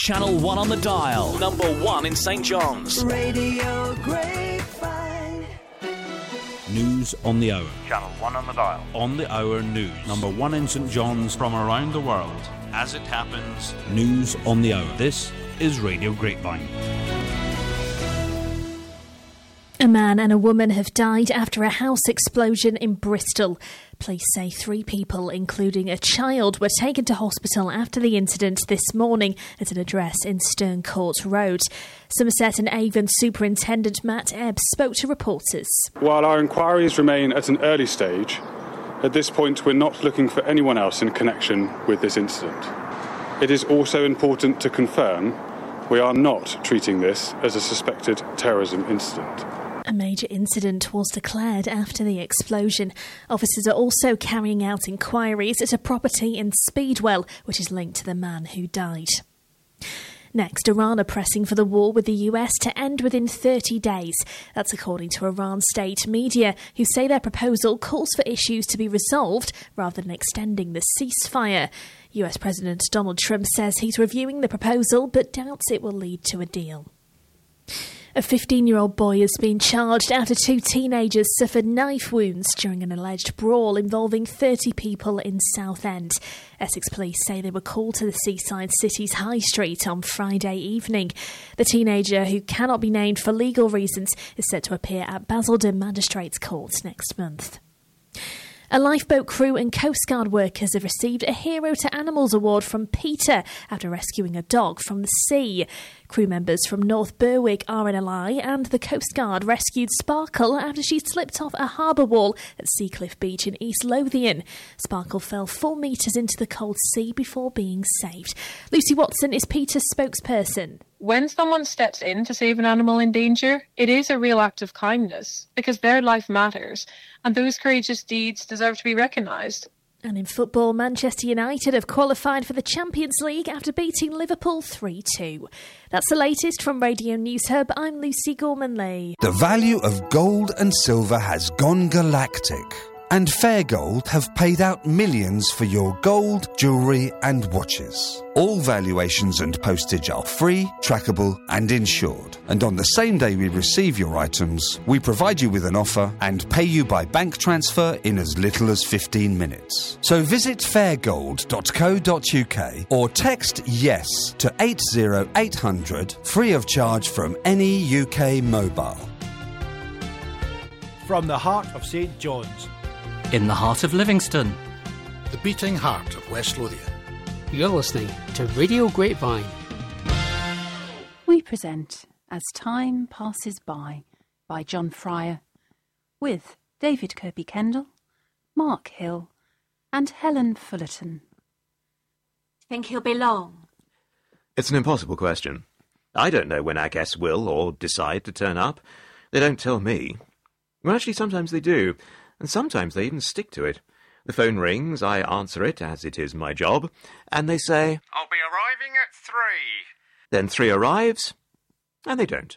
Channel 1 on the dial. Number 1 in St John's. Radio Grapevine. News on the hour. Channel 1 on the dial. On the hour news. Number 1 in St John's from around the world. As it happens, news on the hour. This is Radio Grapevine. A man and a woman have died after a house explosion in Bristol. Police say 3 people, including a child, were taken to hospital after the incident this morning at an address in Stern Court Road. Somerset and Avon Superintendent Matt Ebb spoke to reporters. While our inquiries remain at an early stage, at this point we're not looking for anyone else in connection with this incident. It is also important to confirm we are not treating this as a suspected terrorism incident. A major incident was declared after the explosion. Officers are also carrying out inquiries at a property in Speedwell, which is linked to the man who died. Next, Iran are pressing for the war with the US to end within 30 days. That's according to Iran state media, who say their proposal calls for issues to be resolved rather than extending the ceasefire. US President Donald Trump says he's reviewing the proposal but doubts it will lead to a deal. A 15-year-old boy has been charged after 2 teenagers suffered knife wounds during an alleged brawl involving 30 people in Southend. Essex police say they were called to the seaside city's High Street on Friday evening. The teenager, who cannot be named for legal reasons, is set to appear at Basildon Magistrates Court next month. A lifeboat crew and Coast Guard workers have received a Hero to Animals award from PETA after rescuing a dog from the sea. Crew members from North Berwick RNLI and the Coast Guard rescued Sparkle after she slipped off a harbour wall at Seacliff Beach in East Lothian. Sparkle fell 4 metres into the cold sea before being saved. Lucy Watson is PETA's spokesperson. When someone steps in to save an animal in danger, it is a real act of kindness because their life matters and those courageous deeds deserve to be recognised. And in football, Manchester United have qualified for the Champions League after beating Liverpool 3-2. That's the latest from Radio News Hub. I'm Lucy Gormanley. The value of gold and silver has gone galactic. And Fair Gold have paid out millions for your gold, jewellery and watches. All valuations and postage are free, trackable and insured. And on the same day we receive your items, we provide you with an offer and pay you by bank transfer in as little as 15 minutes. So visit fairgold.co.uk or text YES to 80800 free of charge from any UK mobile. From the heart of St John's. In the heart of Livingston. The beating heart of West Lothian. You're listening to Radio Grapevine. We present As Time Passes By John Fryer, with David Kirby-Kendall, Mark Hill and Helen Fullerton. Think he'll be long? It's an impossible question. I don't know when our guests will or decide to turn up. They don't tell me. Well, actually, sometimes they do. And sometimes they even stick to it. The phone rings, I answer it, as it is my job, and they say, "I'll be arriving at 3. Then 3 arrives, and they don't.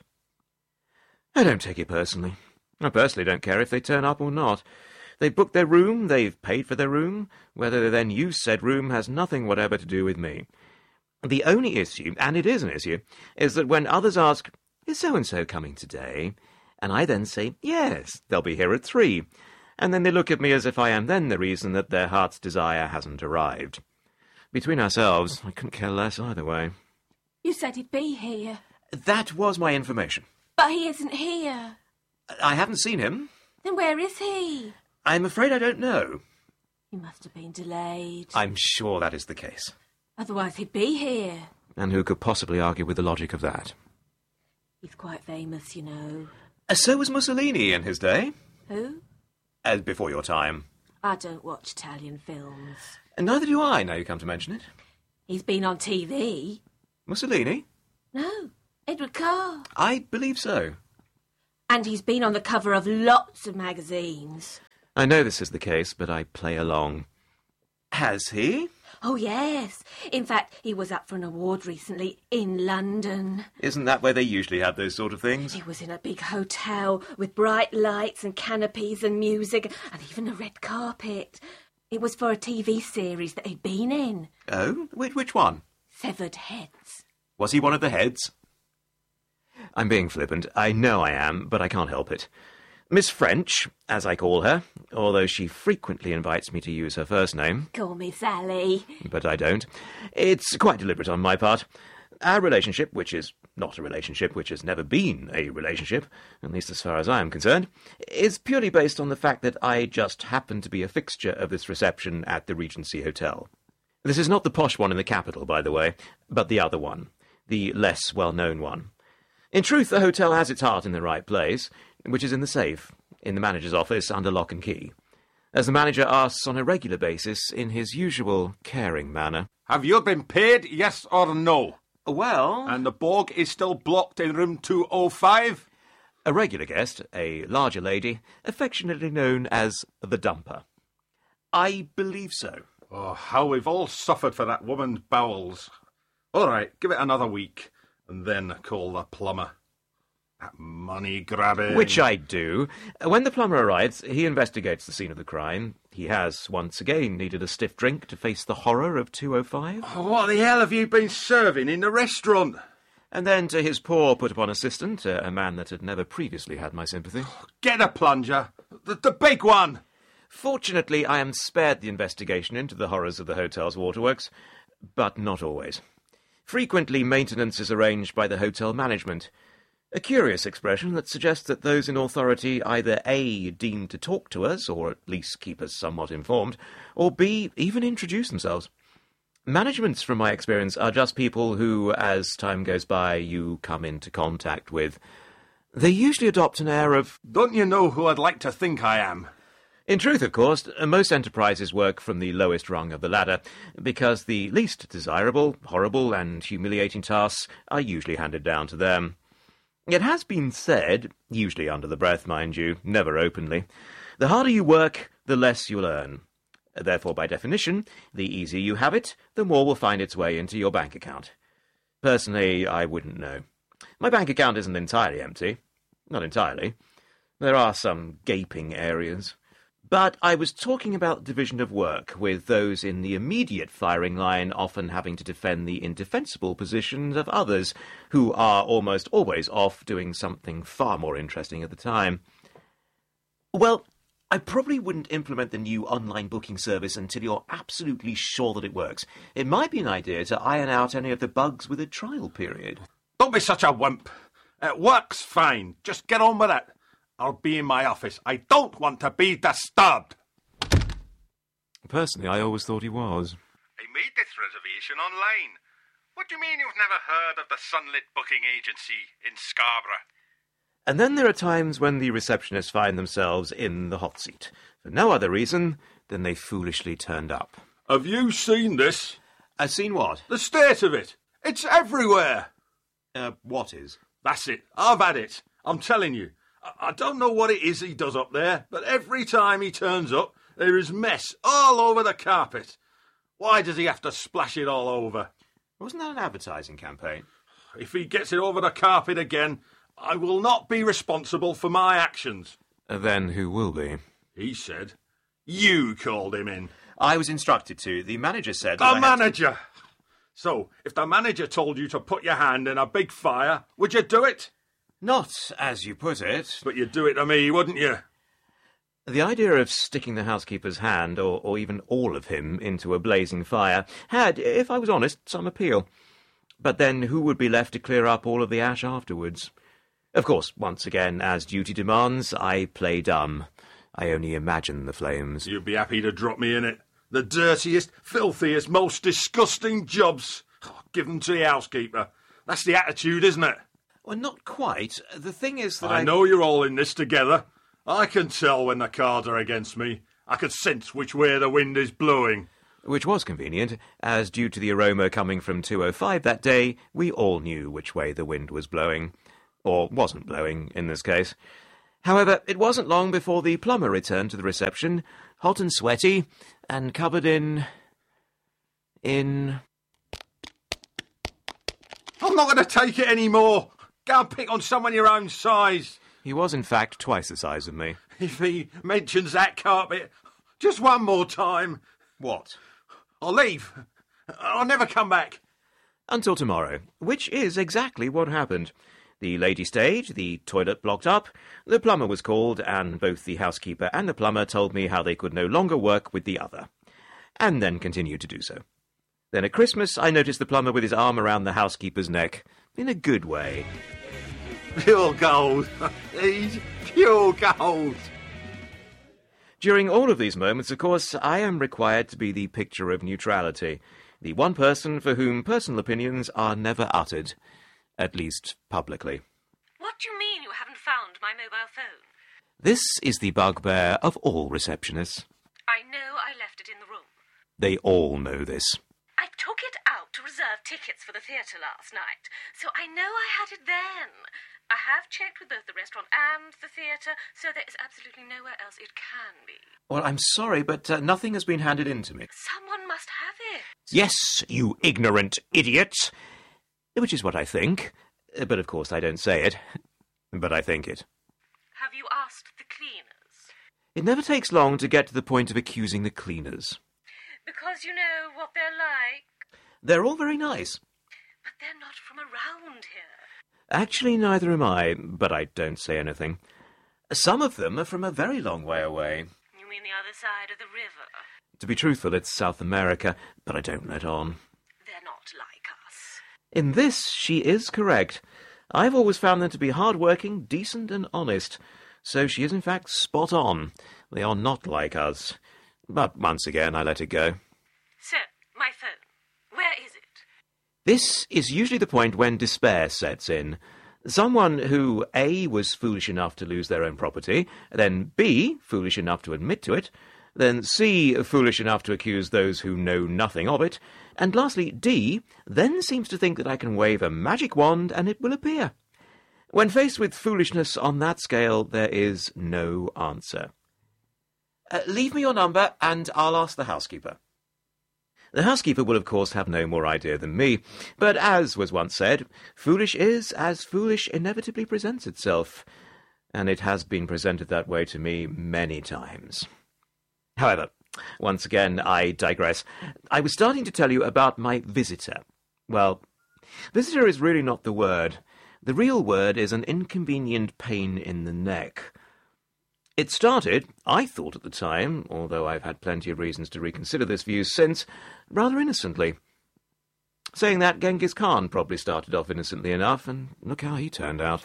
I don't take it personally. I personally don't care if they turn up or not. They've booked their room, they've paid for their room. Whether they then use said room has nothing whatever to do with me. The only issue, and it is an issue, is that when others ask, "Is so-and-so coming today?" and I then say, "Yes, they'll be here at 3. And then they look at me as if I am then the reason that their heart's desire hasn't arrived. Between ourselves, I couldn't care less either way. You said he'd be here. That was my information. But he isn't here. I haven't seen him. Then where is he? I'm afraid I don't know. He must have been delayed. I'm sure that is the case. Otherwise he'd be here. And who could possibly argue with the logic of that? He's quite famous, you know. So was Mussolini in his day. Who? Before your time. I don't watch Italian films. And neither do I, now you come to mention it. He's been on TV. Mussolini? No, Edward Carr. I believe so. And he's been on the cover of lots of magazines. I know this is the case, but I play along. Has he? Oh, yes. In fact, he was up for an award recently in London. Isn't that where they usually have those sort of things? He was in a big hotel with bright lights and canopies and music and even a red carpet. It was for a TV series that he'd been in. Oh? Which one? Severed Heads. Was he one of the heads? I'm being flippant. I know I am, but I can't help it. Miss French, as I call her, although she frequently invites me to use her first name. Call me Sally. But I don't. It's quite deliberate on my part. Our relationship, which is not a relationship, which has never been a relationship, at least as far as I am concerned, is purely based on the fact that I just happen to be a fixture of this reception at the Regency Hotel. This is not the posh one in the capital, by the way, but the other one, the less well-known one. In truth, the hotel has its heart in the right place, which is in the safe, in the manager's office under lock and key, as the manager asks on a regular basis in his usual caring manner. Have you been paid, yes or no? Well... And the Borg is still blocked in room 205? A regular guest, a larger lady, affectionately known as the Dumper. I believe so. Oh, how we've all suffered for that woman's bowels. All right, give it another week, and then call the plumber. That money grabbing. Which I do. When the plumber arrives, he investigates the scene of the crime. He has, once again, needed a stiff drink to face the horror of 205. Oh, what the hell have you been serving in the restaurant? And then to his poor put-upon assistant, a man that had never previously had my sympathy. Get a plunger. The big one. Fortunately, I am spared the investigation into the horrors of the hotel's waterworks, but not always. Frequently, maintenance is arranged by the hotel management. A curious expression that suggests that those in authority either A, deem to talk to us, or at least keep us somewhat informed, or B, even introduce themselves. Managements, from my experience, are just people who, as time goes by, you come into contact with. They usually adopt an air of... Don't you know who I'd like to think I am? In truth, of course, most enterprises work from the lowest rung of the ladder, because the least desirable, horrible, and humiliating tasks are usually handed down to them. It has been said, usually under the breath, mind you, never openly, the harder you work, the less you'll earn. Therefore, by definition, the easier you have it, the more will find its way into your bank account. Personally, I wouldn't know. My bank account isn't entirely empty. Not entirely. There are some gaping areas. But I was talking about division of work, with those in the immediate firing line often having to defend the indefensible positions of others, who are almost always off doing something far more interesting at the time. Well, I probably wouldn't implement the new online booking service until you're absolutely sure that it works. It might be an idea to iron out any of the bugs with a trial period. Don't be such a wimp. It works fine. Just get on with it. I'll be in my office. I don't want to be disturbed. Personally, I always thought he was. I made this reservation online. What do you mean you've never heard of the Sunlit Booking Agency in Scarborough? And then there are times when the receptionists find themselves in the hot seat, for no other reason than they foolishly turned up. Have you seen this? I've seen what? The state of it. It's everywhere. What is? That's it. I've had it. I'm telling you. I don't know what it is he does up there, but every time he turns up, there is mess all over the carpet. Why does he have to splash it all over? Wasn't that an advertising campaign? If he gets it over the carpet again, I will not be responsible for my actions. Then who will be? He said. You called him in. I was instructed to. The manager said... The manager! So, if the manager told you to put your hand in a big fire, would you do it? Not as you put it. But you'd do it to me, wouldn't you? The idea of sticking the housekeeper's hand, or even all of him, into a blazing fire had, if I was honest, some appeal. But then who would be left to clear up all of the ash afterwards? Of course, once again, as duty demands, I play dumb. I only imagine the flames. You'd be happy to drop me in it. The dirtiest, filthiest, most disgusting jobs. Oh, give them to the housekeeper. That's the attitude, isn't it? Well, not quite. The thing is that I know you're all in this together. I can tell when the cards are against me. I can sense which way the wind is blowing. Which was convenient, as due to the aroma coming from 205 that day, we all knew which way the wind was blowing. Or wasn't blowing, in this case. However, it wasn't long before the plumber returned to the reception, hot and sweaty, and covered in... I'm not going to take it anymore. Go and pick on someone your own size. He was, in fact, twice the size of me. If he mentions that carpet just one more time... What? I'll leave. I'll never come back. Until tomorrow, which is exactly what happened. The lady stayed, the toilet blocked up, the plumber was called, and both the housekeeper and the plumber told me how they could no longer work with the other, and then continued to do so. Then at Christmas, I noticed the plumber with his arm around the housekeeper's neck, in a good way. Pure gold. He's pure gold. During all of these moments, of course, I am required to be the picture of neutrality, the one person for whom personal opinions are never uttered, at least publicly. What do you mean you haven't found my mobile phone? This is the bugbear of all receptionists. I know I left it in the room. They all know this. I took it out to reserve tickets for the theatre last night, so I know I had it then. I have checked with both the restaurant and the theatre, so there is absolutely nowhere else it can be. Well, I'm sorry, but nothing has been handed in to me. Someone must have it. Yes, you ignorant idiot! Which is what I think. But of course I don't say it. But I think it. Have you asked the cleaners? It never takes long to get to the point of accusing the cleaners. Because you know what they're like. They're all very nice. But they're not from around here. Actually, neither am I, but I don't say anything. Some of them are from a very long way away. You mean the other side of the river? To be truthful, it's South America, but I don't let on. They're not like us. In this, she is correct. I've always found them to be hard-working, decent and honest, so she is in fact spot on. They are not like us. But once again, I let it go. So, my phone. Where is it? This is usually the point when despair sets in. Someone who, A, was foolish enough to lose their own property, then B, foolish enough to admit to it, then C, foolish enough to accuse those who know nothing of it, and lastly, D, then seems to think that I can wave a magic wand and it will appear. When faced with foolishness on that scale, there is no answer. Leave me your number and I'll ask the housekeeper. The housekeeper will, of course, have no more idea than me, but as was once said, foolish is as foolish inevitably presents itself, and it has been presented that way to me many times. However, once again, I digress. I was starting to tell you about my visitor. Well, visitor is really not the word. The real word is an inconvenient pain in the neck. It started, I thought at the time, although I've had plenty of reasons to reconsider this view since, rather innocently. Saying that, Genghis Khan probably started off innocently enough, and look how he turned out.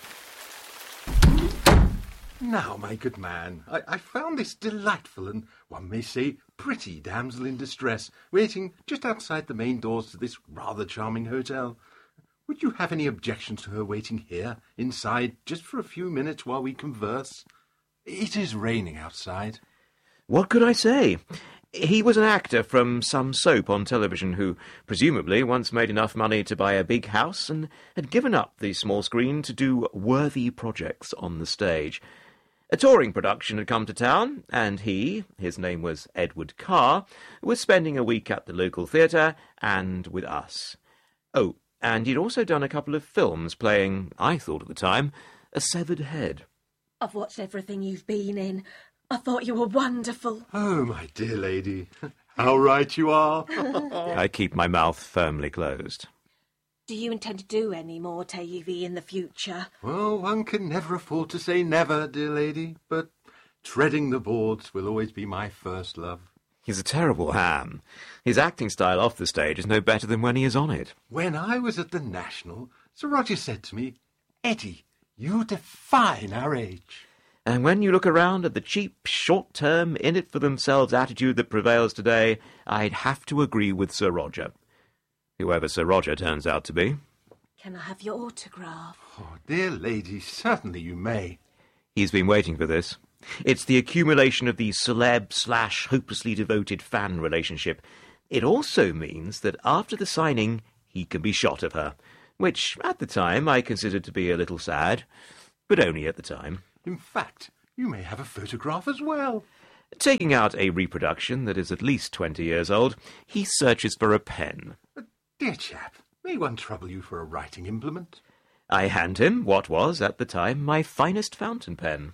Now, my good man, I found this delightful and, one may say, pretty damsel in distress waiting just outside the main doors to this rather charming hotel. Would you have any objections to her waiting here, inside, just for a few minutes while we converse? It is raining outside. What could I say? He was an actor from some soap on television who, presumably, once made enough money to buy a big house and had given up the small screen to do worthy projects on the stage. A touring production had come to town, and he, his name was Edward Carr, was spending a week at the local theatre and with us. Oh, and he'd also done a couple of films playing, I thought at the time, a severed head. I've watched everything you've been in. I thought you were wonderful. Oh, my dear lady, how right you are. I keep my mouth firmly closed. Do you intend to do any more TV in the future? Well, one can never afford to say never, dear lady, but treading the boards will always be my first love. He's a terrible ham. His acting style off the stage is no better than when he is on it. When I was at the National, Sir Roger said to me, "Eddie, you define our age." And when you look around at the cheap, short-term, in-it-for-themselves attitude that prevails today, I'd have to agree with Sir Roger. Whoever Sir Roger turns out to be. Can I have your autograph? Oh, dear lady, certainly you may. He's been waiting for this. It's the accumulation of the celeb/hopelessly devoted fan relationship. It also means that after the signing, he can be shot of her, which, at the time, I considered to be a little sad, but only at the time. In fact, you may have a photograph as well. Taking out a reproduction that is at least 20 years old, he searches for a pen. Dear chap, may one trouble you for a writing implement? I hand him what was, at the time, my finest fountain pen.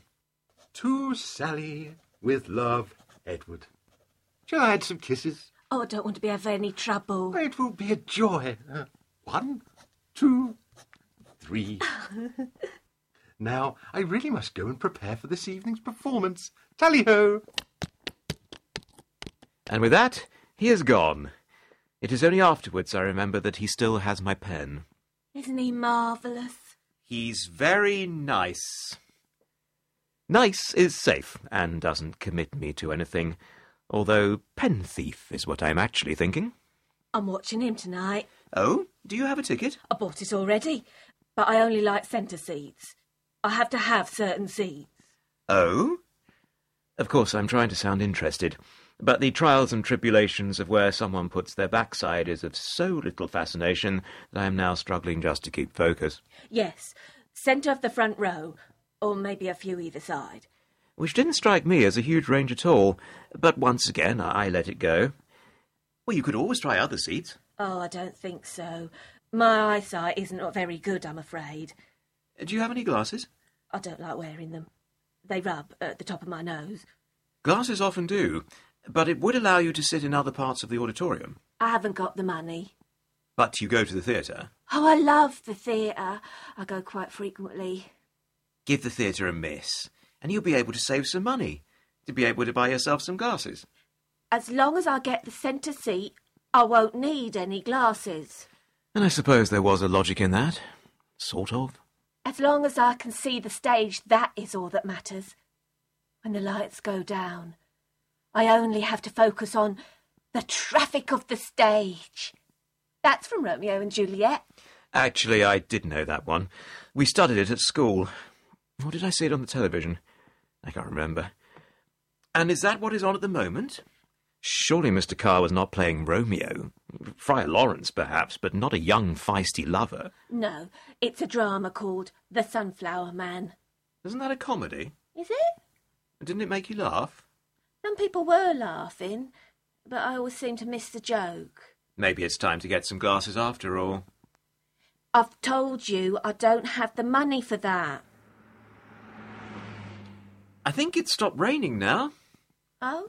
To Sally, with love, Edward. Shall I add some kisses? Oh, I don't want to be of any trouble. It will be a joy. 1, 2, 3. Now, I really must go and prepare for this evening's performance. Tally-ho! And with that, he is gone. It is only afterwards I remember that he still has my pen. Isn't he marvellous? He's very nice. Nice is safe and doesn't commit me to anything, although pen thief is what I'm actually thinking. I'm watching him tonight. Oh? Do you have a ticket? I bought it already, but I only like centre seats. I have to have certain seats. Oh? Of course, I'm trying to sound interested, but the trials and tribulations of where someone puts their backside is of so little fascination that I am now struggling just to keep focus. Yes, centre of the front row, or maybe a few either side. Which didn't strike me as a huge range at all, but once again I let it go. Well, you could always try other seats. Oh, I don't think so. My eyesight isn't very good, I'm afraid. Do you have any glasses? I don't like wearing them. They rub at the top of my nose. Glasses often do, but it would allow you to sit in other parts of the auditorium. I haven't got the money. But you go to the theatre? Oh, I love the theatre. I go quite frequently. Give the theatre a miss, and you'll be able to save some money, to be able to buy yourself some glasses. As long as I get the centre seat, I won't need any glasses. And I suppose there was a logic in that. Sort of. As long as I can see the stage, that is all that matters. When the lights go down, I only have to focus on the traffic of the stage. That's from Romeo and Juliet. Actually, I did know that one. We studied it at school. Or did I see it on the television? I can't remember. And is that what is on at the moment? Surely Mr. Carr was not playing Romeo. Friar Lawrence, perhaps, but not a young, feisty lover. No, it's a drama called The Sunflower Man. Isn't that a comedy? Is it? Didn't it make you laugh? Some people were laughing, but I always seem to miss the joke. Maybe it's time to get some glasses after all. I've told you I don't have the money for that. I think it's stopped raining now. Oh?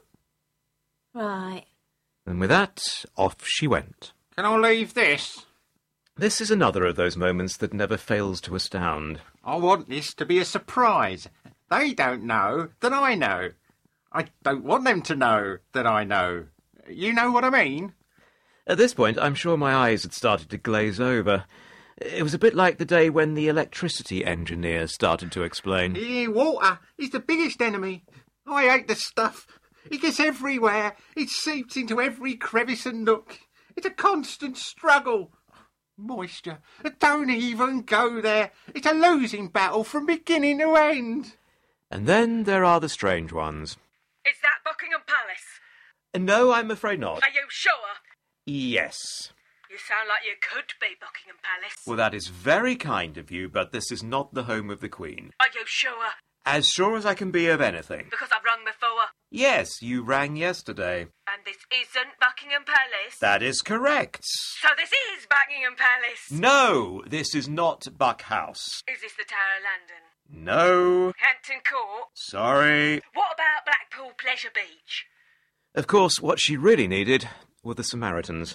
Right. And with that, off she went. Can I leave this? This is another of those moments that never fails to astound. I want this to be a surprise. They don't know that I know. I don't want them to know that I know. You know what I mean? At this point, I'm sure my eyes had started to glaze over. It was a bit like the day when the electricity engineer started to explain. Water is the biggest enemy. I hate the stuff. It gets everywhere. It seeps into every crevice and nook. It's a constant struggle. Moisture. Don't even go there. It's a losing battle from beginning to end. And then there are the strange ones. Is that Buckingham Palace? No, I'm afraid not. Are you sure? Yes. You sound like you could be Buckingham Palace. Well, that is very kind of you, but this is not the home of the Queen. Are you sure? As sure as I can be of anything. Because I've rung before. Yes, you rang yesterday. And this isn't Buckingham Palace? That is correct. So this is Buckingham Palace? No, this is not Buck House. Is this the Tower of London? No. Hampton Court? Sorry. What about Blackpool Pleasure Beach? Of course, what she really needed were the Samaritans.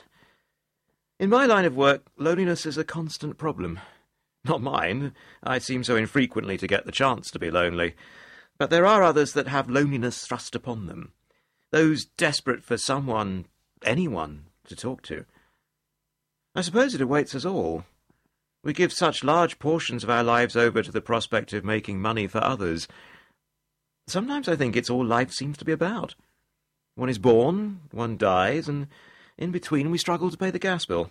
In my line of work, loneliness is a constant problem. Not mine. I seem so infrequently to get the chance to be lonely. But there are others that have loneliness thrust upon them. Those desperate for someone, anyone, to talk to. I suppose it awaits us all. We give such large portions of our lives over to the prospect of making money for others. Sometimes I think it's all life seems to be about. One is born, one dies, and in between we struggle to pay the gas bill.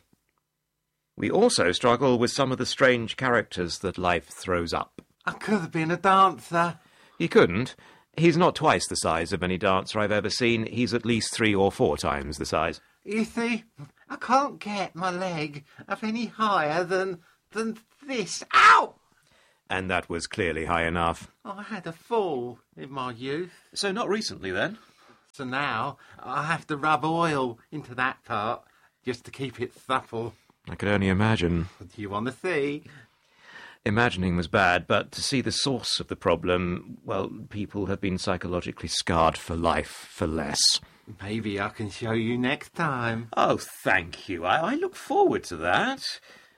We also struggle with some of the strange characters that life throws up. I could have been a dancer. He couldn't. He's not twice the size of any dancer I've ever seen. He's at least 3 or 4 times the size. You see, I can't get my leg up any higher than this. Ow! And that was clearly high enough. I had a fall in my youth. So not recently, then? So now I have to rub oil into that part just to keep it supple. I could only imagine. Do you want to see? Imagining was bad, but to see the source of the problem, well, people have been psychologically scarred for life for less. Maybe I can show you next time. Oh, thank you. I look forward to that.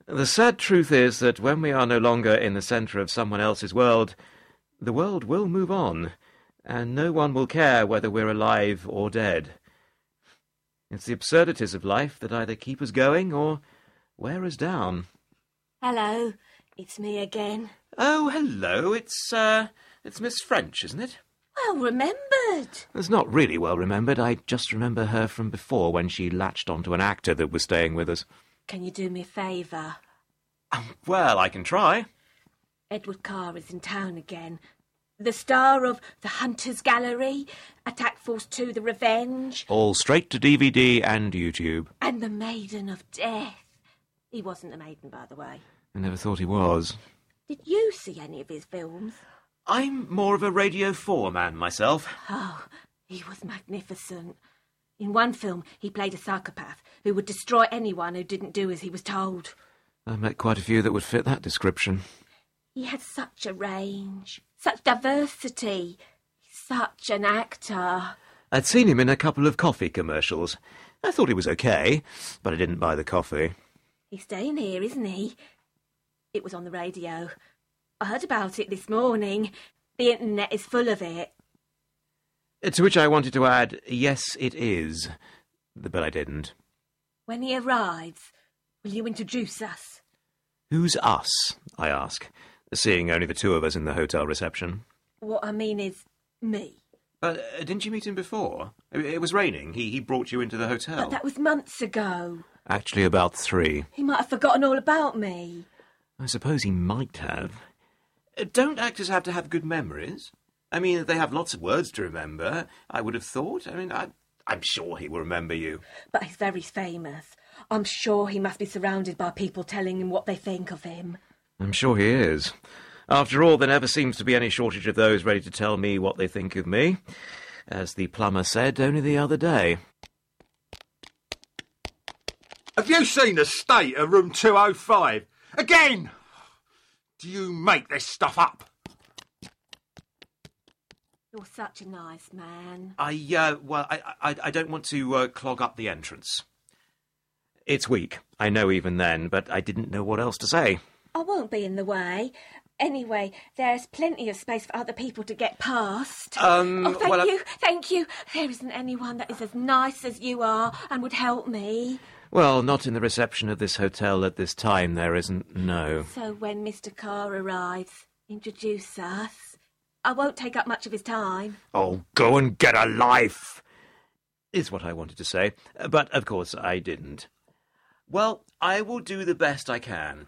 The sad truth is that when we are no longer in the centre of someone else's world, the world will move on, and no one will care whether we're alive or dead. It's the absurdities of life that either keep us going or wear us down. Hello, it's me again. Oh, hello, it's Miss French, isn't it? Well remembered. It's not really well remembered. I just remember her from before when she latched onto an actor that was staying with us. Can you do me a favour? Well, I can try. Edward Carr is in town again. The star of The Hunters Gallery, Attack Force 2, The Revenge. All straight to DVD and YouTube. And The Maiden of Death. He wasn't a maiden, by the way. I never thought he was. Did you see any of his films? I'm more of a Radio 4 man myself. Oh, he was magnificent. In one film, he played a psychopath who would destroy anyone who didn't do as he was told. I've met quite a few that would fit that description. He had such a range, such diversity, such an actor. I'd seen him in a couple of coffee commercials. I thought he was okay, but I didn't buy the coffee. He's staying here, isn't he? It was on the radio. I heard about it this morning. The internet is full of it. To which I wanted to add, yes, it is. But I didn't. When he arrives, will you introduce us? Who's us? I ask, seeing only the two of us in the hotel reception. What I mean is, me. But didn't you meet him before? It was raining. He brought you into the hotel. But that was months ago. Actually, about 3. He might have forgotten all about me. I suppose he might have. Don't actors have to have good memories? I mean, they have lots of words to remember, I would have thought. I mean, I'm sure he will remember you. But he's very famous. I'm sure he must be surrounded by people telling him what they think of him. I'm sure he is. After all, there never seems to be any shortage of those ready to tell me what they think of me. As the plumber said only the other day. Have you seen the state of room 205? Again! Do you make this stuff up? You're such a nice man. I don't want to clog up the entrance. It's weak, I know even then, but I didn't know what else to say. I won't be in the way. Anyway, there's plenty of space for other people to get past. Thank you. There isn't anyone that is as nice as you are and would help me. Well, not in the reception of this hotel at this time, there isn't, no. So when Mr. Carr arrives, introduce us. I won't take up much of his time. Oh, go and get a life, is what I wanted to say. But, of course, I didn't. Well, I will do the best I can.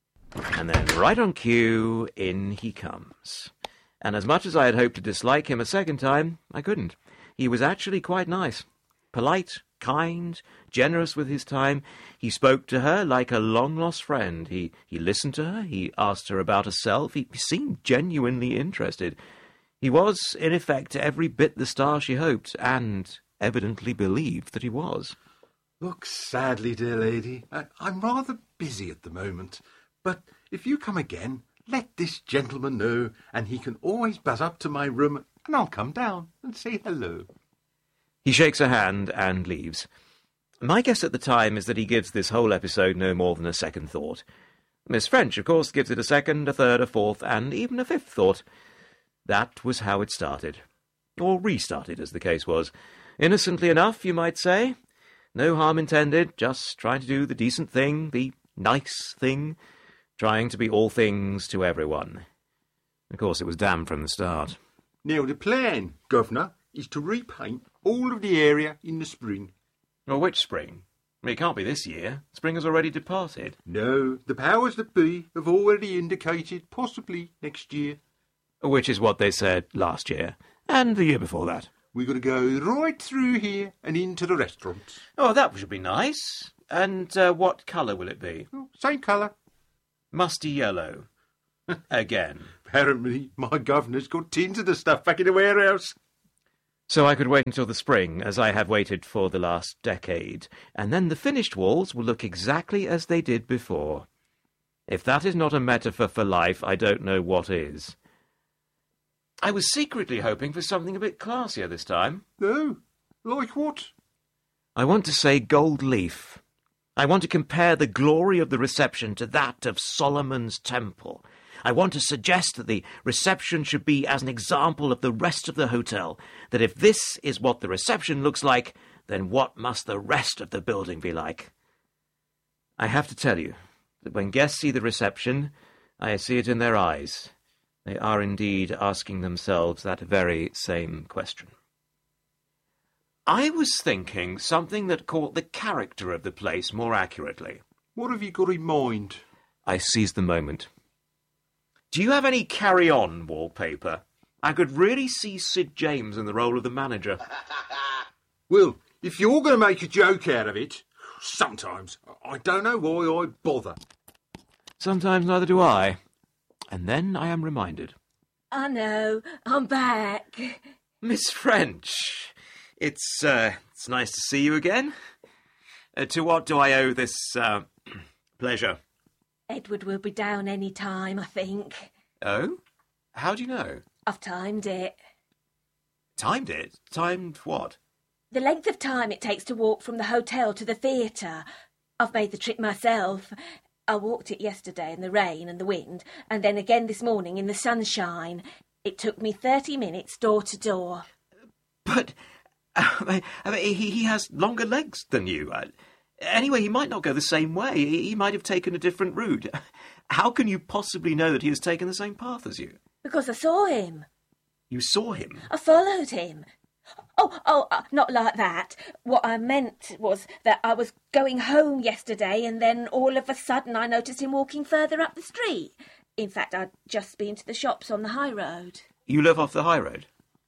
And then, right on cue, in he comes. And as much as I had hoped to dislike him a second time, I couldn't. He was actually quite nice. Polite, kind, generous with his time. He spoke to her like a long-lost friend. He listened to her. He asked her about herself. He seemed genuinely interested. He was, in effect, every bit the star she hoped, and evidently believed that he was. Look, sadly, dear lady, I'm rather busy at the moment. But if you come again, let this gentleman know, and he can always buzz up to my room, and I'll come down and say hello. He shakes her hand and leaves. My guess at the time is that he gives this whole episode no more than a second thought. Miss French, of course, gives it a second, a third, a fourth, and even a fifth thought. That was how it started. Or restarted, as the case was. Innocently enough, you might say. No harm intended, just trying to do the decent thing, the nice thing, trying to be all things to everyone. Of course, it was damned from the start. Now, the plan, Governor, is to repaint all of the area in the spring. Well, which spring? It can't be this year. Spring has already departed. No, the powers that be have already indicated possibly next year. Which is what they said last year, and the year before that. We're going to go right through here and into the restaurants. Oh, that should be nice. And what colour will it be? Oh, same colour. Musty yellow. Again. Apparently, my governor's got tins of the stuff back in the warehouse. So I could wait until the spring, as I have waited for the last decade, and then the finished walls will look exactly as they did before. If that is not a metaphor for life, I don't know what is. I was secretly hoping for something a bit classier this time. Oh, like what? I want to say gold leaf. I want to compare the glory of the reception to that of Solomon's temple. I want to suggest that the reception should be as an example of the rest of the hotel, that if this is what the reception looks like, then what must the rest of the building be like? I have to tell you that when guests see the reception, I see it in their eyes. They are indeed asking themselves that very same question. I was thinking something that caught the character of the place more accurately. What have you got in mind? I seized the moment. Do you have any carry-on wallpaper? I could really see Sid James in the role of the manager. Well, if you're going to make a joke out of it, sometimes I don't know why I bother. Sometimes neither do I. And then I am reminded. I know, I'm back. Miss French, it's nice to see you again. To what do I owe this pleasure? Edward will be down any time, I think. Oh? How do you know? I've timed it. Timed it? Timed what? The length of time it takes to walk from the hotel to the theatre. I've made the trip myself. I walked it yesterday in the rain and the wind, and then again this morning in the sunshine. It took me 30 minutes door to door. But he has longer legs than you. Anyway, he might not go the same way. He might have taken a different route. How can you possibly know that he has taken the same path as you? Because I saw him. You saw him? I followed him. Oh, not like that. What I meant was that I was going home yesterday and then all of a sudden I noticed him walking further up the street. In fact, I'd just been to the shops on the high road. You live off the high road?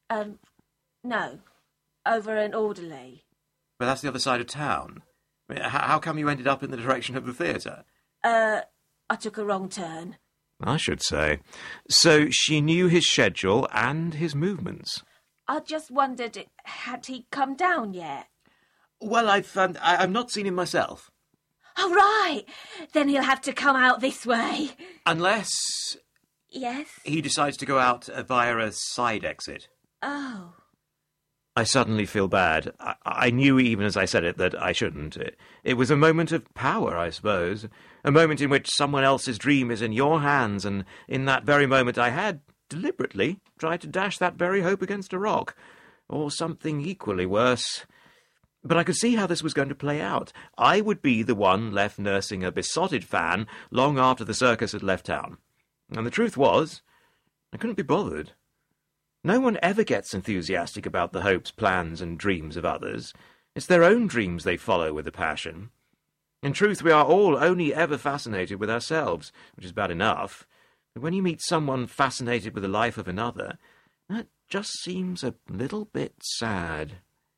No. Over an Alderley. But that's the other side of town. I mean, how come you ended up in the direction of the theatre? I took a wrong turn. I should say. So she knew his schedule and his movements. I just wondered, had he come down yet? Well, I've not seen him myself. Oh, right. Then he'll have to come out this way. Unless... Yes? He decides to go out via a side exit. Oh. I suddenly feel bad. I knew even as I said it that I shouldn't. It was a moment of power, I suppose. A moment in which someone else's dream is in your hands, and in that very moment I had, deliberately, tried to dash that very hope against a rock. Or something equally worse. But I could see how this was going to play out. I would be the one left nursing a besotted fan long after the circus had left town. And the truth was, I couldn't be bothered. No one ever gets enthusiastic about the hopes, plans, and dreams of others. It's their own dreams they follow with a passion. In truth, we are all only ever fascinated with ourselves, which is bad enough. But when you meet someone fascinated with the life of another, that just seems a little bit sad.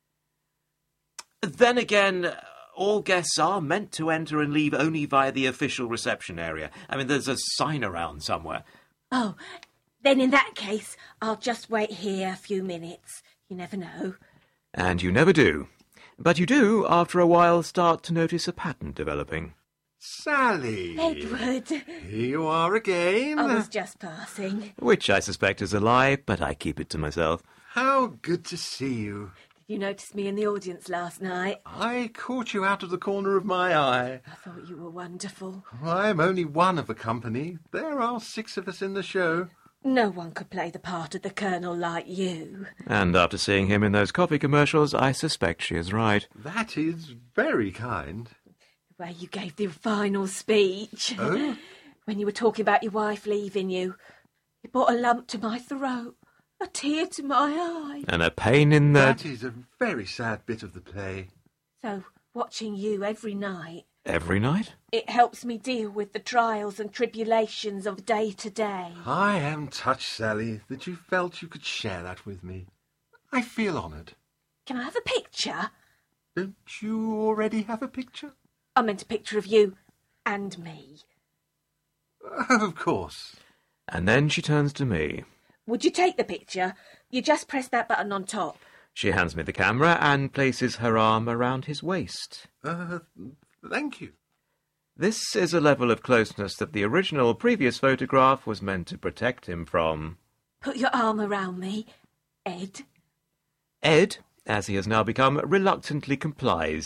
Then again, all guests are meant to enter and leave only via the official reception area. I mean, there's a sign around somewhere. Oh, then in that case, I'll just wait here a few minutes. You never know. And you never do. But you do, after a while, start to notice a pattern developing. Sally! Edward! Here you are again. I was just passing. Which I suspect is a lie, but I keep it to myself. How good to see you. Did you notice me in the audience last night? I caught you out of the corner of my eye. I thought you were wonderful. I'm only one of a company. There are 6 of us in the show. No one could play the part of the Colonel like you. And after seeing him in those coffee commercials, I suspect she is right. That is very kind. The way you gave the final speech. Oh? When you were talking about your wife leaving you. It brought a lump to my throat. A tear to my eye. And a pain in the... That is a very sad bit of the play. So, watching you every night... Every night? It helps me deal with the trials and tribulations of day to day. I am touched, Sally, that you felt you could share that with me. I feel honoured. Can I have a picture? Don't you already have a picture? I meant a picture of you and me. Of course. And then she turns to me. Would you take the picture? You just press that button on top. She hands me the camera and places her arm around his waist. Thank you. This is a level of closeness that the original previous photograph was meant to protect him from. Put your arm around me, Ed. Ed, as he has now become, reluctantly complies.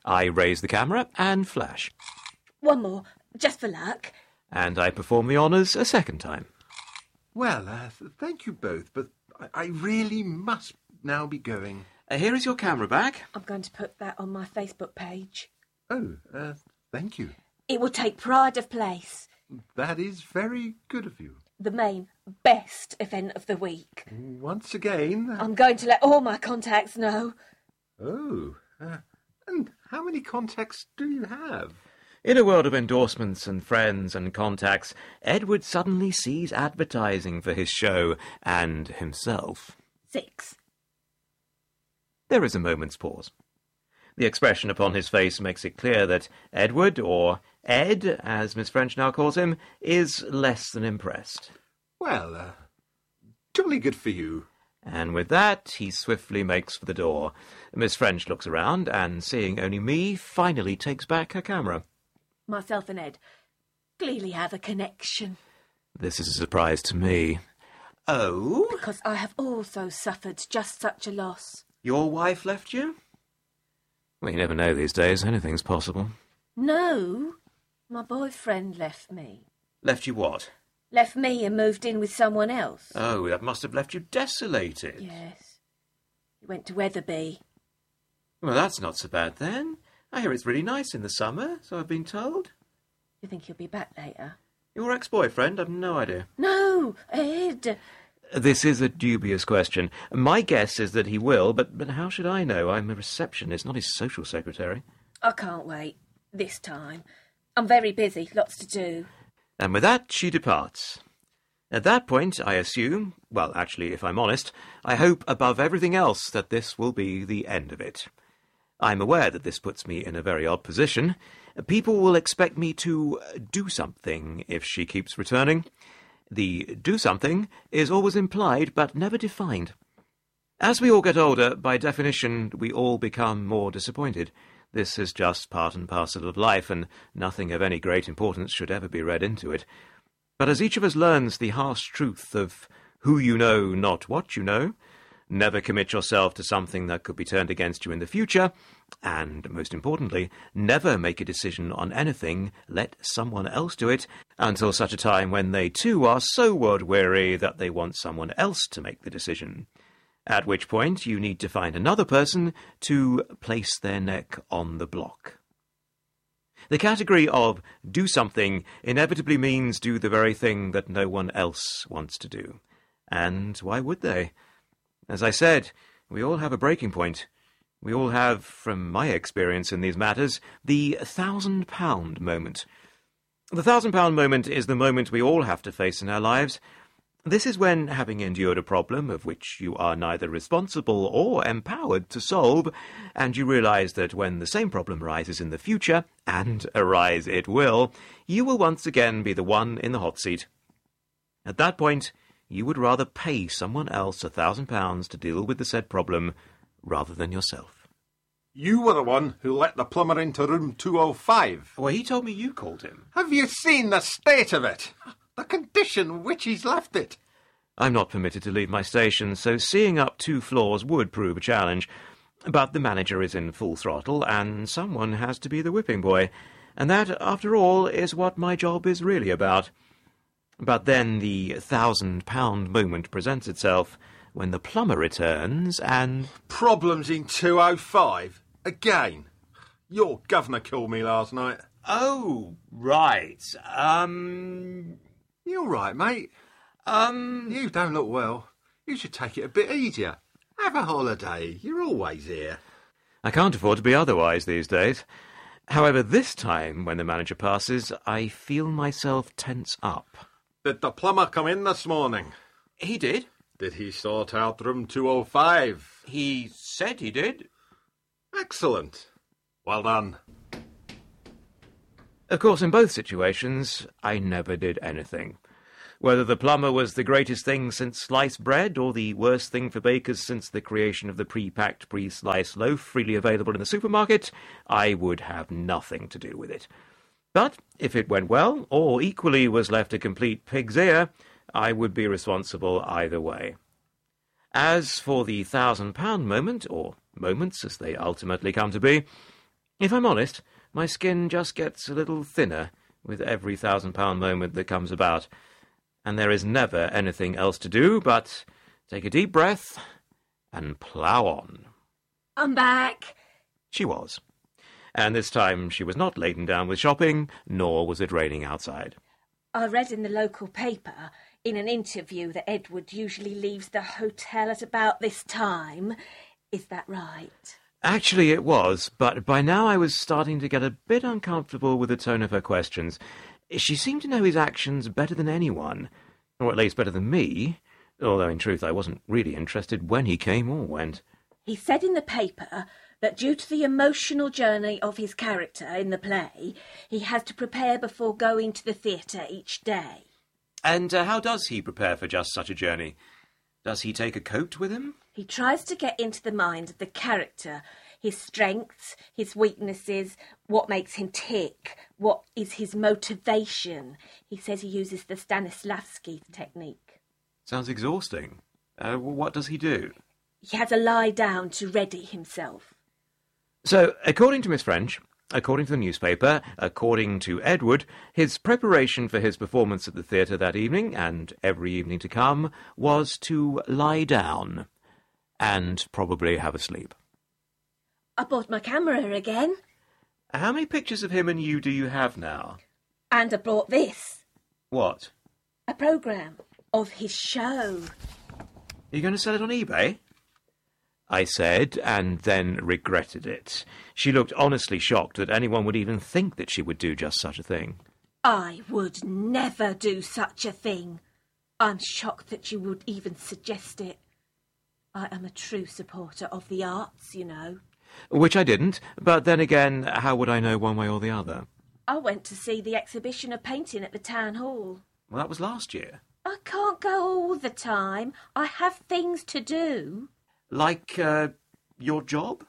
I raise the camera and flash. One more, just for luck. And I perform the honours a second time. Well, thank you both, but I really must now be going. Here is your camera back. I'm going to put that on my Facebook page. Oh, thank you. It will take pride of place. That is very good of you. The main, best event of the week. Once again... I'm going to let all my contacts know. Oh, and how many contacts do you have? In a world of endorsements and friends and contacts, Edward suddenly sees advertising for his show and himself. 6. There is a moment's pause. The expression upon his face makes it clear that Edward, or Ed, as Miss French now calls him, is less than impressed. Well, jolly good for you. And with that, he swiftly makes for the door. Miss French looks around, and seeing only me, finally takes back her camera. Myself and Ed clearly have a connection. This is a surprise to me. Oh? Because I have also suffered just such a loss. Your wife left you? Well, you never know these days. Anything's possible. No, my boyfriend left me. Left you what? Left me and moved in with someone else. Oh, that must have left you desolated. Yes. He went to Wetherby. Well, that's not so bad then. I hear it's really nice in the summer, so I've been told. You think he'll be back later? Your ex-boyfriend? I've no idea. No, Ed. This is a dubious question. My guess is that he will, but how should I know? I'm a receptionist, not his social secretary. I can't wait. This time. I'm very busy, lots to do. And with that, she departs. At that point, I assume, well, actually, if I'm honest, I hope above everything else that this will be the end of it. I'm aware that this puts me in a very odd position. People will expect me to do something if she keeps returning. The do something is always implied but never defined. As we all get older, by definition, we all become more disappointed. This is just part and parcel of life, and nothing of any great importance should ever be read into it. But as each of us learns the harsh truth of who you know, not what you know, never commit yourself to something that could be turned against you in the future, and, most importantly, never make a decision on anything, let someone else do it, until such a time when they too are so world-weary that they want someone else to make the decision. At which point you need to find another person to place their neck on the block. The category of do something inevitably means do the very thing that no one else wants to do. And why would they? As I said, we all have a breaking point. We all have, from my experience in these matters, the £1,000 moment. The £1,000 moment is the moment we all have to face in our lives. This is when, having endured a problem of which you are neither responsible or empowered to solve, and you realise that when the same problem arises in the future, and arise it will, you will once again be the one in the hot seat. At that point, you would rather pay someone else £1,000 to deal with the said problem rather than yourself. You were the one who let the plumber into room 205. Well, he told me you called him. Have you seen the state of it? The condition which he's left it. I'm not permitted to leave my station, so seeing up 2 floors would prove a challenge. But the manager is in full throttle, and someone has to be the whipping boy. And that, after all, is what my job is really about. But then the £1,000 moment presents itself when the plumber returns and... Problems in 205? Again? Your governor called me last night. Oh, right. You all right, mate? You don't look well. You should take it a bit easier. Have a holiday. You're always here. I can't afford to be otherwise these days. However, this time, when the manager passes, I feel myself tense up. Did the plumber come in this morning? He did. Did he sort out room 205? He said he did. Excellent. Well done. Of course, in both situations, I never did anything. Whether the plumber was the greatest thing since sliced bread, or the worst thing for bakers since the creation of the pre-packed, pre-sliced loaf freely available in the supermarket, I would have nothing to do with it. But if it went well, or equally was left a complete pig's ear, I would be responsible either way. As for the £1,000 moment, or moments as they ultimately come to be, If I'm honest, my skin just gets a little thinner with every £1,000 moment that comes about, and there is never anything else to do but take a deep breath and plough on. I'm back. She was. And this time she was not laden down with shopping, nor was it raining outside. I read in the local paper, in an interview, that Edward usually leaves the hotel at about this time. Is that right? Actually, it was, but by now I was starting to get a bit uncomfortable with the tone of her questions. She seemed to know his actions better than anyone, or at least better than me, although in truth I wasn't really interested when he came or went. He said in the paper that due to the emotional journey of his character in the play, he has to prepare before going to the theatre each day. And how does he prepare for just such a journey? Does he take a coat with him? He tries to get into the mind of the character, his strengths, his weaknesses, what makes him tick, what is his motivation. He says he uses the Stanislavski technique. Sounds exhausting. What does he do? He has a lie down to ready himself. So, according to Miss French, according to the newspaper, according to Edward, his preparation for his performance at the theatre that evening, and every evening to come, was to lie down and probably have a sleep. I bought my camera again. How many pictures of him and you do you have now? And I brought this. What? A programme of his show. Are you going to sell it on eBay? I said, and then regretted it. She looked honestly shocked that anyone would even think that she would do just such a thing. I would never do such a thing. I'm shocked that you would even suggest it. I am a true supporter of the arts, you know. Which I didn't, but then again, how would I know one way or the other? I went to see the exhibition of painting at the town hall. Well, that was last year. I can't go all the time. I have things to do. Like, your job?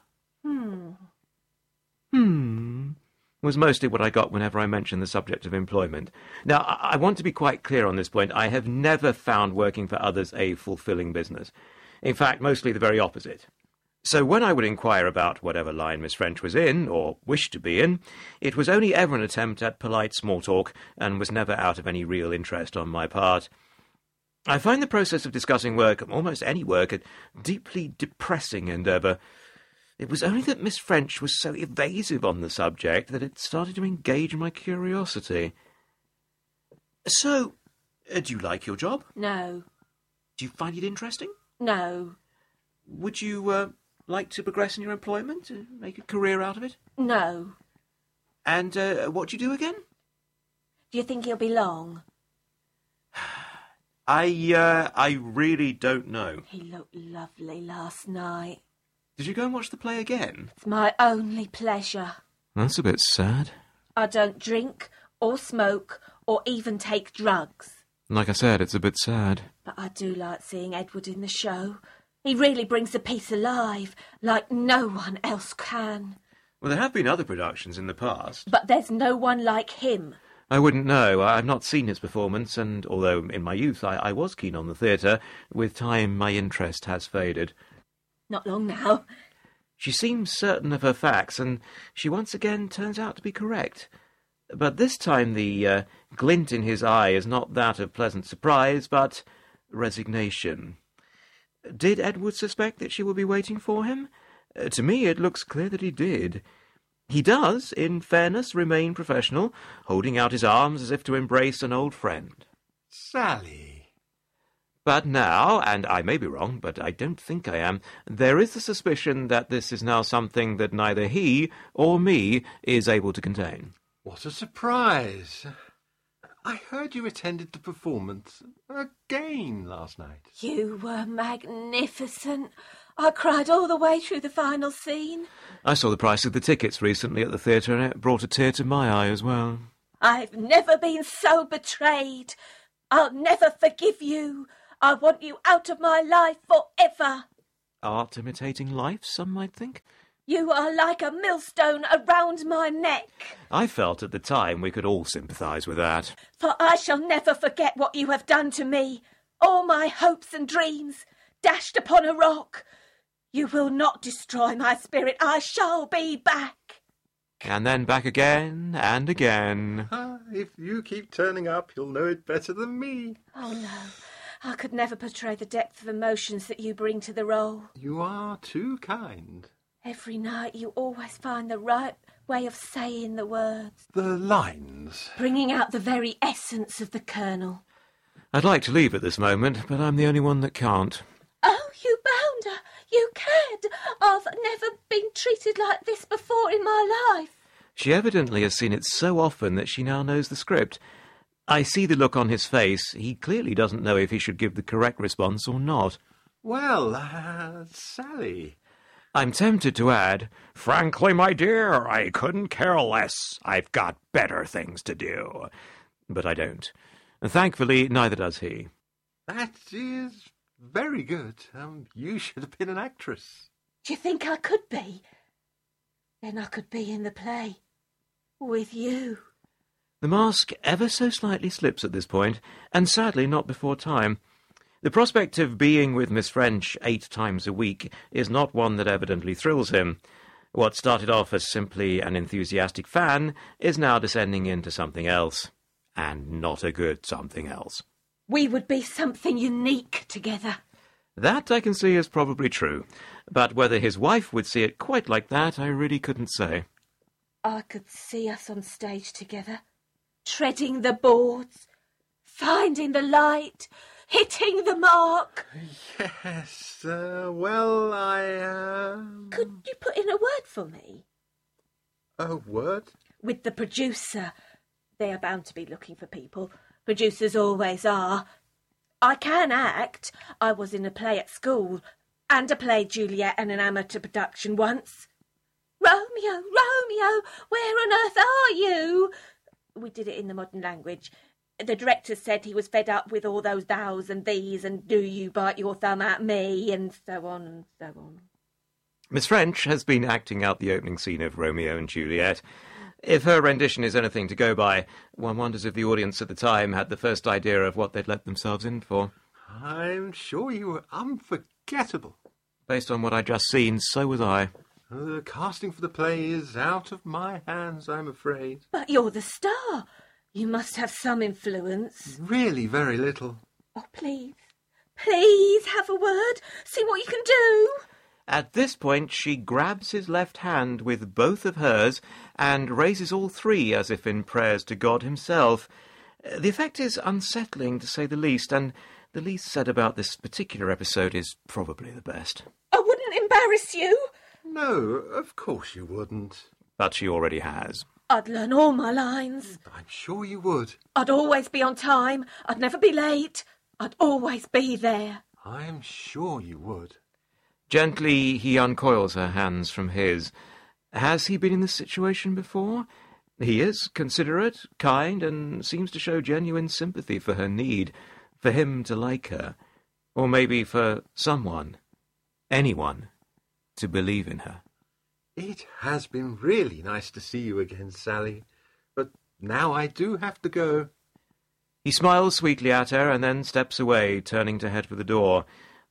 Was mostly what I got whenever I mentioned the subject of employment. Now, I want to be quite clear on this point. I have never found working for others a fulfilling business. In fact, mostly the very opposite. So when I would inquire about whatever line Miss French was in, or wished to be in, it was only ever an attempt at polite small talk, and was never out of any real interest on my part. I find the process of discussing work, almost any work, a deeply depressing endeavour. It was only that Miss French was so evasive on the subject that it started to engage my curiosity. So, do you like your job? No. Do you find it interesting? No. Would you, like to progress in your employment, make a career out of it? No. And, what do you do again? Do you think he'll be long? I really don't know. He looked lovely last night. Did you go and watch the play again? It's my only pleasure. That's a bit sad. I don't drink, or smoke, or even take drugs. Like I said, it's a bit sad. But I do like seeing Edward in the show. He really brings the piece alive, like no one else can. Well, there have been other productions in the past. But there's no one like him. I wouldn't know. I've not seen his performance, and although in my youth I was keen on the theatre, with time my interest has faded. Not long now. She seems certain of her facts, and she once again turns out to be correct. But this time the glint in his eye is not that of pleasant surprise, but resignation. Did Edward suspect that she would be waiting for him? To me it looks clear that he did. He does, in fairness, remain professional, holding out his arms as if to embrace an old friend. Sally. But now, and I may be wrong, but I don't think I am, there is the suspicion that this is now something that neither he or me is able to contain. What a surprise. I heard you attended the performance again last night. You were magnificent. I cried all the way through the final scene. I saw the price of the tickets recently at the theatre, and it brought a tear to my eye as well. I've never been so betrayed. I'll never forgive you. I want you out of my life forever. Art imitating life, some might think. You are like a millstone around my neck. I felt at the time we could all sympathise with that. For I shall never forget what you have done to me. All my hopes and dreams, dashed upon a rock. You will not destroy my spirit. I shall be back. And then back again and again. If you keep turning up, you'll know it better than me. Oh, no. I could never portray the depth of emotions that you bring to the role. You are too kind. Every night you always find the right way of saying the words. The lines. Bringing out the very essence of the Colonel. I'd like to leave at this moment, but I'm the only one that can't. Oh, you bounder! You cad! I've never been treated like this before in my life. She evidently has seen it so often that she now knows the script. I see the look on his face. He clearly doesn't know if he should give the correct response or not. Well, Sally... I'm tempted to add, frankly, my dear, I couldn't care less. I've got better things to do. But I don't. And thankfully, neither does he. That is very good. You should have been an actress. Do you think I could be? Then I could be in the play. With you. The mask ever so slightly slips at this point, and sadly not before time. The prospect of being with Miss French 8 times a week is not one that evidently thrills him. What started off as simply an enthusiastic fan is now descending into something else. And not a good something else. We would be something unique together. That I can see is probably true, but whether his wife would see it quite like that, I really couldn't say. I could see us on stage together, treading the boards, finding the light, hitting the mark. Yes, Could you put in a word for me? A word? With the producer. They are bound to be looking for people. Producers always are. I can act. I was in a play at school, and I played Juliet in an amateur production once. Romeo, Romeo, where on earth are you? We did it in the modern language. The director said he was fed up with all those thous and these and do you bite your thumb at me and so on and so on. Miss French has been acting out the opening scene of Romeo and Juliet. If her rendition is anything to go by, one wonders if the audience at the time had the first idea of what they'd let themselves in for. I'm sure you were unforgettable. Based on what I'd just seen, so was I. The casting for the play is out of my hands, I'm afraid. But you're the star. You must have some influence. Really very little. Oh, please. Please have a word. See what you can do. At this point, she grabs his left hand with both of hers and raises all three as if in prayers to God himself. The effect is unsettling, to say the least, and the least said about this particular episode is probably the best. I wouldn't embarrass you. No, of course you wouldn't. But she already has. I'd learn all my lines. I'm sure you would. I'd always be on time. I'd never be late. I'd always be there. I'm sure you would. Gently, he uncoils her hands from his. Has he been in this situation before? He is considerate, kind, and seems to show genuine sympathy for her need, for him to like her, or maybe for someone, anyone, to believe in her. It has been really nice to see you again, Sally, but now I do have to go. He smiles sweetly at her and then steps away, turning to head for the door.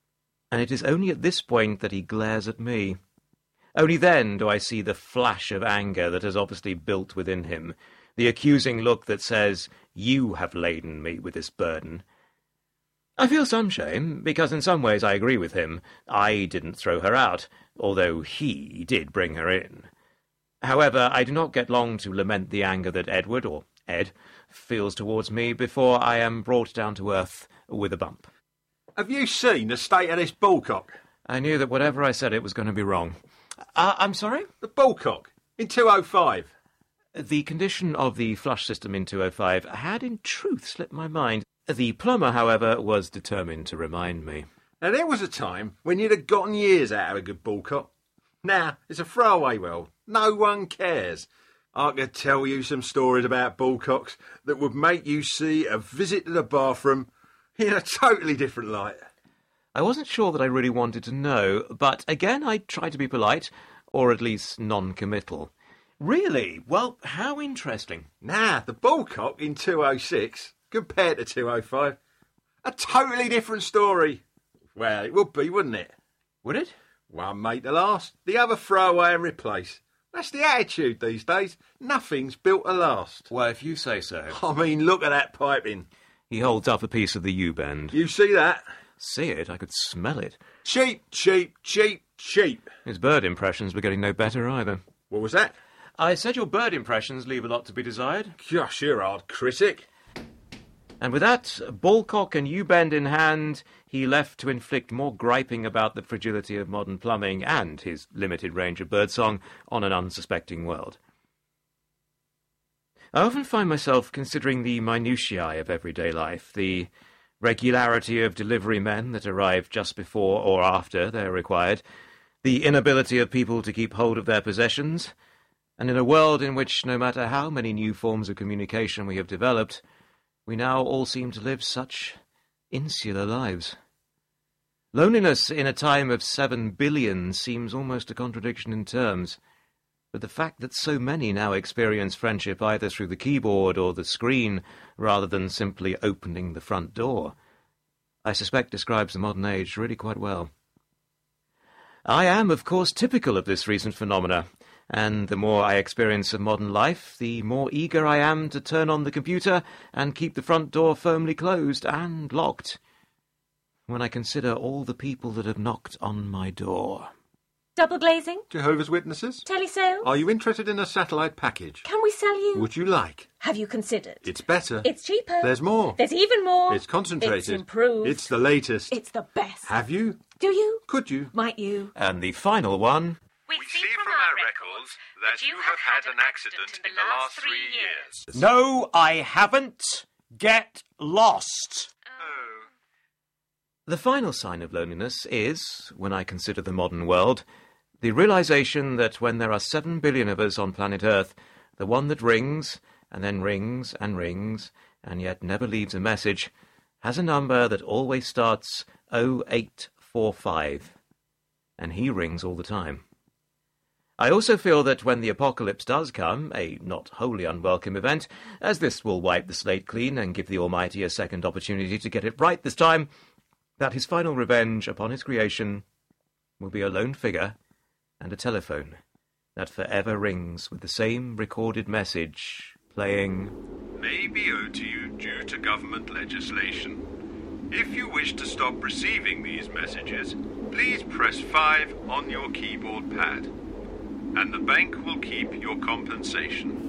And it is only at this point that he glares at me. Only then do I see the flash of anger that has obviously built within him, the accusing look that says, "You have laden me with this burden." I feel some shame, because in some ways I agree with him. I didn't throw her out, although he did bring her in. However, I do not get long to lament the anger that Edward, or Ed, feels towards me before I am brought down to earth with a bump. Have you seen the state of this bullcock? I knew that whatever I said it was going to be wrong. I'm sorry? The bullcock, in 205. The condition of the flush system in 205 had in truth slipped my mind. The plumber, however, was determined to remind me. Now, there was a time when you'd have gotten years out of a good bullcock. Now, it's a throwaway well. No one cares. I could tell you some stories about bullcocks that would make you see a visit to the bathroom in a totally different light. I wasn't sure that I really wanted to know, but again I tried to be polite, or at least non-committal. Really? Well, how interesting. Nah, the bullcock in 206, compared to 205, a totally different story. Well, it would be, wouldn't it? Would it? One mate to last, the other throw away and replace. That's the attitude these days. Nothing's built to last. Well, if you say so. I mean, look at that piping. He holds up a piece of the U-bend. You see that? See it? I could smell it. Cheap, cheap, cheap, cheap. His bird impressions were getting no better either. What was that? I said your bird impressions leave a lot to be desired. Gosh, you're a hard critic. And with that, ballcock and U-bend in hand, he left to inflict more griping about the fragility of modern plumbing and his limited range of birdsong on an unsuspecting world. I often find myself considering the minutiae of everyday life, the regularity of delivery men that arrive just before or after they're required, the inability of people to keep hold of their possessions, and in a world in which, no matter how many new forms of communication we have developed, we now all seem to live such insular lives. Loneliness in a time of 7 billion seems almost a contradiction in terms, but the fact that so many now experience friendship either through the keyboard or the screen rather than simply opening the front door, I suspect describes the modern age really quite well. I am, of course, typical of this recent phenomena, and the more I experience of modern life, the more eager I am to turn on the computer and keep the front door firmly closed and locked, when I consider all the people that have knocked on my door. Double glazing? Jehovah's Witnesses? Telesales? Are you interested in a satellite package? Can we sell you? Would you like? Have you considered? It's better. It's cheaper. There's more. There's even more. It's concentrated. It's improved. It's the latest. It's the best. Have you? Do you? Could you? Might you? And the final one... We see from our records that you have had an accident in the last 3 years. No, I haven't. Get lost. The final sign of loneliness is, when I consider the modern world, the realization that when there are 7 billion of us on planet Earth, the one that rings, and then rings, and yet never leaves a message, has a number that always starts 0845, and he rings all the time. I also feel that when the apocalypse does come, a not wholly unwelcome event, as this will wipe the slate clean and give the Almighty a second opportunity to get it right this time, that his final revenge upon his creation will be a lone figure and a telephone that forever rings with the same recorded message playing, "May be owed to you due to government legislation. If you wish to stop receiving these messages, please press 5 on your keyboard pad, and the bank will keep your compensation."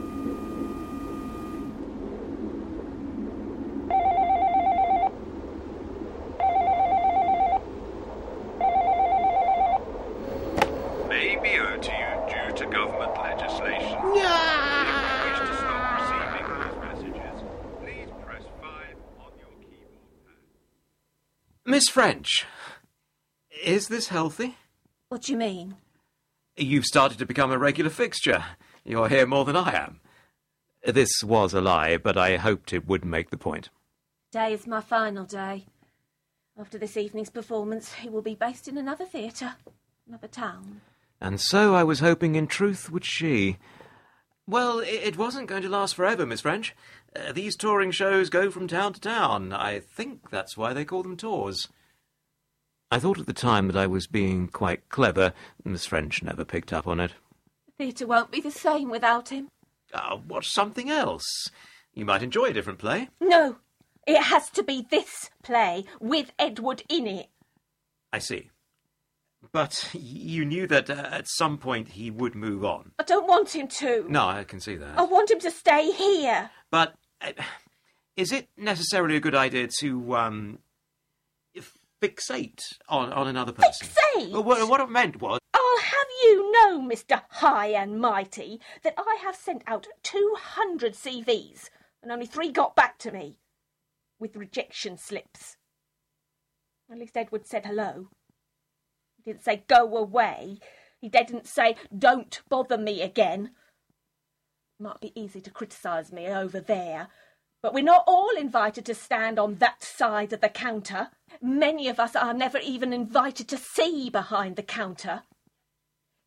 May be owed to you due to government legislation. If you wish to stop receiving these messages, please press 5 on your keyboard pad. Miss French, is this healthy? What do you mean? You've started to become a regular fixture. You're here more than I am. This was a lie, but I hoped it would make the point. Today is my final day. After this evening's performance, it will be based in another theatre, another town. And so I was hoping in truth would she. Well, it wasn't going to last forever, Miss French. These touring shows go from town to town. I think that's why they call them tours. I thought at the time that I was being quite clever. Miss French never picked up on it. The theatre won't be the same without him. Watch something else. You might enjoy a different play. No, it has to be this play with Edward in it. I see. But you knew that at some point he would move on. I don't want him to. No, I can see that. I want him to stay here. But is it necessarily a good idea to, fixate on another person? Fixate? Well, what I meant was... I'll have you know, Mr. High and Mighty, that I have sent out 200 CVs, and only 3 got back to me, with rejection slips. At least Edward said hello. He didn't say, go away. He didn't say, don't bother me again. It might be easy to criticise me over there, but we're not all invited to stand on that side of the counter. Many of us are never even invited to see behind the counter.